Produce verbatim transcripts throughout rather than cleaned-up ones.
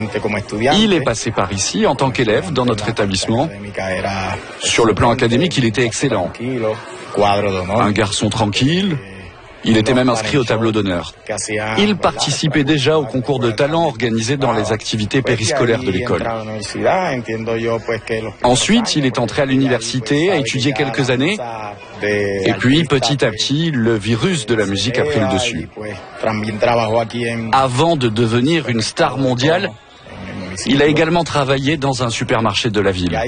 Il est passé par ici en tant qu'élève dans notre établissement. Sur le plan académique, il était excellent. Un garçon tranquille. Il était même inscrit au tableau d'honneur. Il participait déjà au concours de talent organisé dans les activités périscolaires de l'école. Ensuite, il est entré à l'université, a étudié quelques années, et puis petit à petit, le virus de la musique a pris le dessus. Avant de devenir une star mondiale, il a également travaillé dans un supermarché de la ville.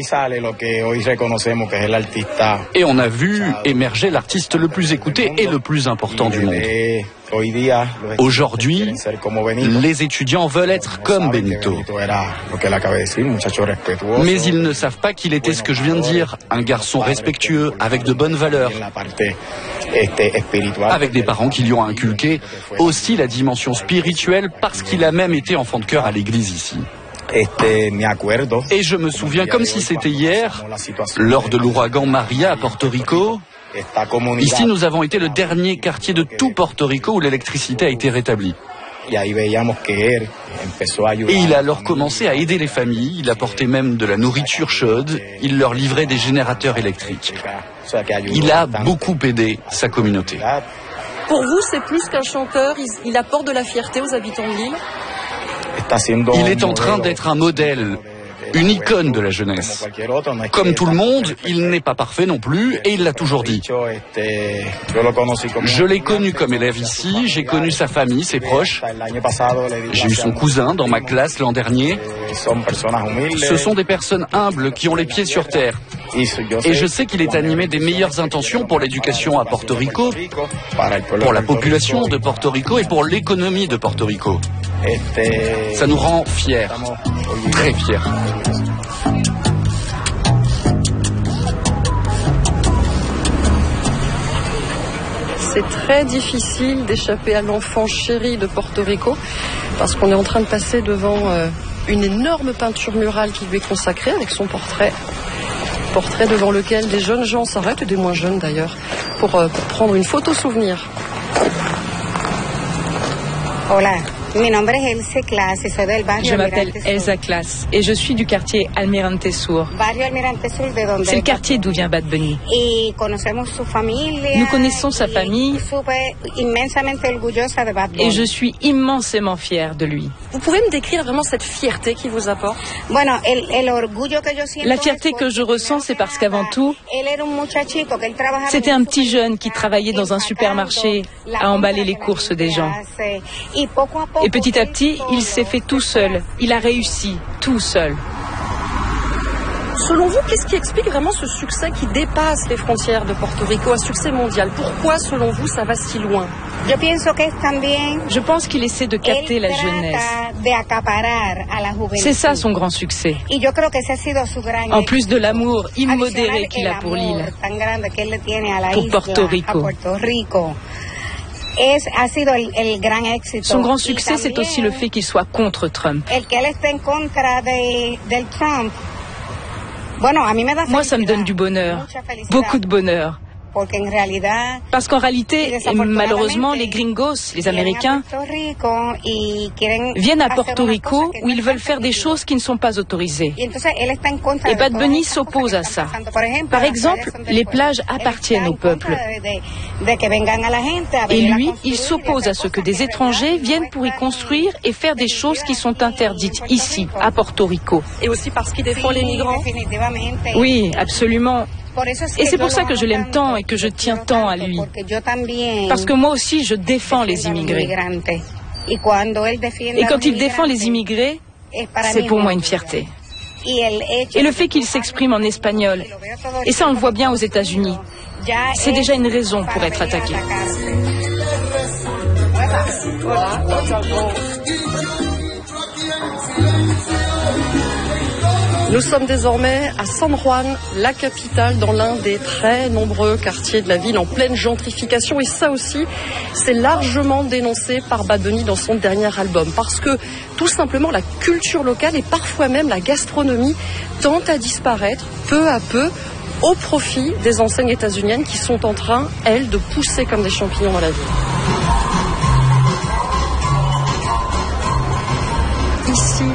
Et on a vu émerger l'artiste le plus écouté et le plus important du monde. Aujourd'hui, les étudiants veulent être comme Benito. Mais ils ne savent pas qu'il était ce que je viens de dire, un garçon respectueux, avec de bonnes valeurs, avec des parents qui lui ont inculqué aussi la dimension spirituelle parce qu'il a même été enfant de chœur à l'église ici. Et je me souviens comme si c'était hier, lors de l'ouragan Maria à Porto Rico. Ici, nous avons été le dernier quartier de tout Porto Rico où l'électricité a été rétablie. Et il a alors commencé à aider les familles, il apportait même de la nourriture chaude, il leur livrait des générateurs électriques. Il a beaucoup aidé sa communauté. Pour vous, c'est plus qu'un chanteur, il apporte de la fierté aux habitants de l'île ? Il est en train d'être un modèle, une icône de la jeunesse. Comme tout le monde, il n'est pas parfait non plus, et il l'a toujours dit. Je l'ai connu comme élève ici, j'ai connu sa famille, ses proches. J'ai eu son cousin dans ma classe l'an dernier. Ce sont des personnes humbles qui ont les pieds sur terre. Et je sais qu'il est animé des meilleures intentions pour l'éducation à Porto Rico, pour la population de Porto Rico et pour l'économie de Porto Rico. Ça nous rend fiers, très fiers. C'est très difficile d'échapper à l'enfant chéri de Porto Rico parce qu'on est en train de passer devant euh, une énorme peinture murale qui lui est consacrée avec son portrait. Portrait devant lequel des jeunes gens s'arrêtent, et des moins jeunes d'ailleurs, pour, euh, pour prendre une photo souvenir. Hola. Je m'appelle Elsa Class et je suis du quartier Almirante Sur. C'est le quartier d'où vient Bad Bunny. Nous connaissons sa famille et je suis immensément fière de lui. Vous pouvez me décrire vraiment cette fierté qui vous apporte? La fierté que je ressens, c'est parce qu'avant tout, c'était un petit jeune qui travaillait dans un supermarché à emballer les courses des gens. Et petit à petit, il s'est fait tout seul. Il a réussi tout seul. Selon vous, qu'est-ce qui explique vraiment ce succès qui dépasse les frontières de Porto Rico, un succès mondial? Pourquoi, selon vous, ça va si loin? Je pense qu'il essaie de capter la jeunesse. C'est ça son grand succès. En plus de l'amour immodéré qu'il a pour l'île, pour Porto Rico. Son grand succès, c'est aussi le fait qu'il soit contre Trump. Moi, ça me donne du bonheur, beaucoup de bonheur. Parce qu'en réalité, malheureusement, les gringos, les Américains, viennent à Porto Rico où ils veulent faire des choses qui ne sont pas autorisées. Et Bad Bunny s'oppose à ça. Par exemple, les plages appartiennent au peuple. Et lui, il s'oppose à ce que des étrangers viennent pour y construire et faire des choses qui sont interdites ici, à Porto Rico. Et aussi parce qu'il défend les migrants? Oui, absolument. Et c'est pour ça que je l'aime tant et que je tiens tant à lui. Parce que moi aussi, je défends les immigrés. Et quand il défend les immigrés, c'est pour moi une fierté. Et le fait qu'il s'exprime en espagnol, et ça on le voit bien aux États-Unis, c'est déjà une raison pour être attaqué. Nous sommes désormais à San Juan, la capitale, dans l'un des très nombreux quartiers de la ville en pleine gentrification. Et ça aussi, c'est largement dénoncé par Bad Bunny dans son dernier album. Parce que, tout simplement, la culture locale et parfois même la gastronomie tendent à disparaître peu à peu au profit des enseignes états-uniennes qui sont en train, elles, de pousser comme des champignons dans la ville. Ici,